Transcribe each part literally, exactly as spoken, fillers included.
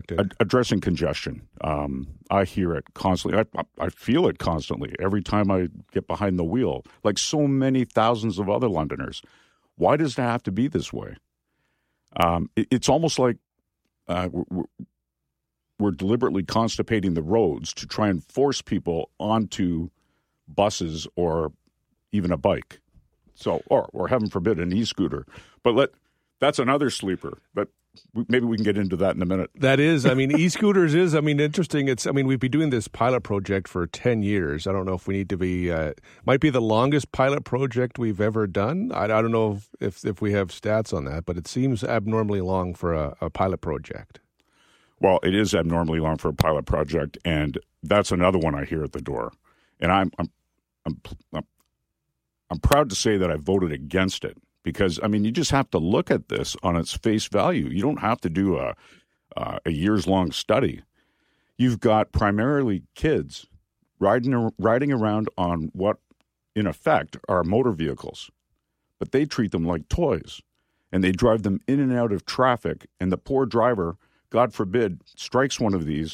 affected? Ad- addressing congestion. Um, I hear it constantly. I, I feel it constantly every time I get behind the wheel, like so many thousands of other Londoners. Why does it have to be this way? Um, it, it's almost like uh, we're, we're deliberately constipating the roads to try and force people onto buses or even a bike. So, or, or heaven forbid, an e-scooter. But let that's another sleeper. But maybe we can get into that in a minute. That is, I mean, e-scooters is, I mean, interesting. It's, I mean, we've been doing this pilot project for ten years. I don't know if we need to be, uh, might be the longest pilot project we've ever done. I, I don't know if, if, if we have stats on that, but it seems abnormally long for a, a pilot project. Well, it is abnormally long for a pilot project, and that's another one I hear at the door. And I'm, I'm, I'm, I'm I'm proud to say that I voted against it because, I mean, you just have to look at this on its face value. You don't have to do a, uh, a years-long study. You've got primarily kids riding, riding around on what, in effect, are motor vehicles. But they treat them like toys, and they drive them in and out of traffic, and the poor driver, God forbid, strikes one of these,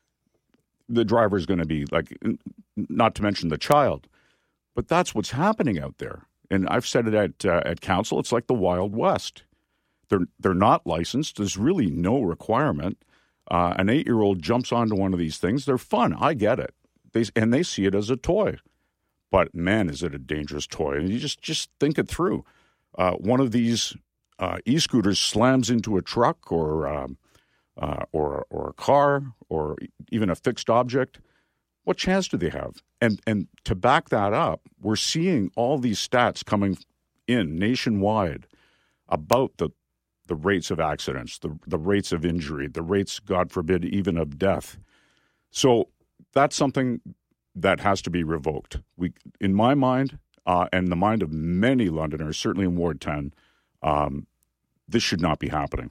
the driver's going to be, like, not to mention the child. But that's what's happening out there. And I've said it at uh, at council. It's like the Wild West. They're they're not licensed. There's really no requirement. Uh, an eight-year-old jumps onto one of these things. They're fun. I get it. They and they see it as a toy. But man, is it a dangerous toy? And you just just think it through. Uh, one of these uh, e-scooters slams into a truck or um, uh, or or a car or even a fixed object. What chance do they have? And and to back that up, we're seeing all these stats coming in nationwide about the the rates of accidents, the the rates of injury, the rates, God forbid, even of death. So that's something that has to be revoked. We, in my mind, uh, and the mind of many Londoners, certainly in Ward ten, um, this should not be happening.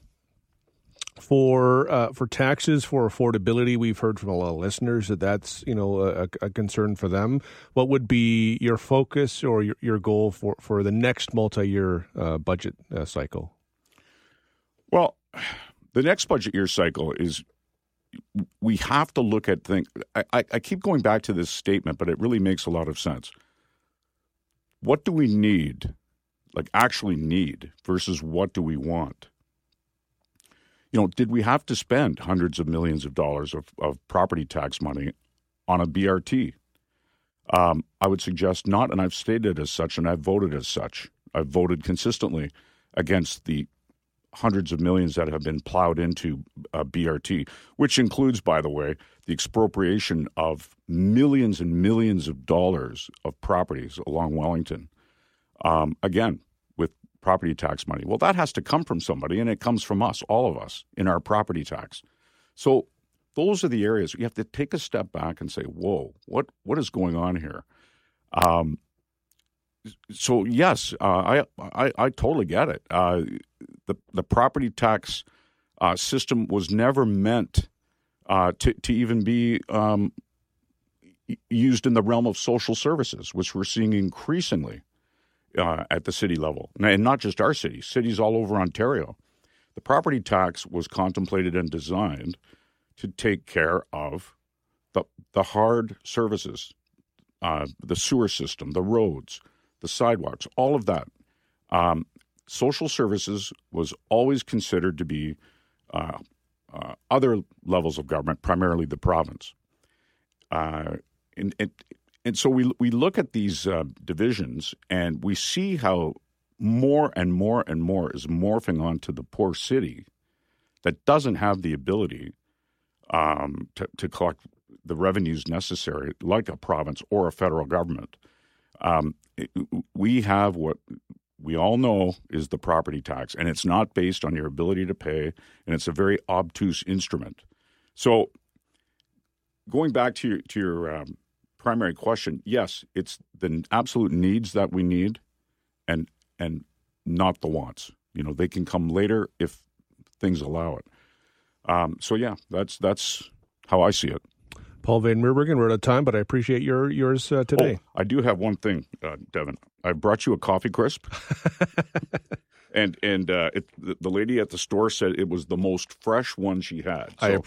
For uh, for taxes, for affordability, we've heard from a lot of listeners that that's, you know, a, a concern for them. What would be your focus or your, your goal for, for the next multi-year uh, budget uh, cycle? Well, the next budget year cycle is we have to look at things. I, I, I keep going back to this statement, but it really makes a lot of sense. What do we need, like actually need, versus what do we want? You know, did we have to spend hundreds of millions of dollars of, of property tax money on a B R T? Um, I would suggest not, and I've stated as such, and I've voted as such. I've voted consistently against the hundreds of millions that have been plowed into uh, B R T, which includes, by the way, the expropriation of millions and millions of dollars of properties along Wellington. Um, again, with property tax money. Well, that has to come from somebody, and it comes from us, all of us, in our property tax. So those are the areas you have to take a step back and say, whoa, what what is going on here? Um, so, yes, uh, I, I I totally get it. Uh, the, the property tax uh, system was never meant uh, to, to even be um, used in the realm of social services, which we're seeing increasingly. Uh, at the city level, and not just our city, cities all over Ontario. The property tax was contemplated and designed to take care of the the hard services, uh, the sewer system, the roads, the sidewalks, all of that. Um, social services was always considered to be uh, uh, other levels of government, primarily the province. Uh, and, and And so we we look at these uh, divisions and we see how more and more and more is morphing onto the poor city that doesn't have the ability um, to, to collect the revenues necessary, like a province or a federal government. Um, it, we have what we all know is the property tax, and it's not based on your ability to pay, and it's a very obtuse instrument. So going back to your, to your um, primary question, yes, it's the absolute needs that we need and and not the wants. You know, they can come later if things allow it. Um, so, yeah, that's that's how I see it. Paul Van Meerbergen, we're out of time, but I appreciate your yours uh, today. Oh, I do have one thing, uh, Devin. I brought you a coffee crisp. and and uh, it, the, the lady at the store said it was the most fresh one she had. So I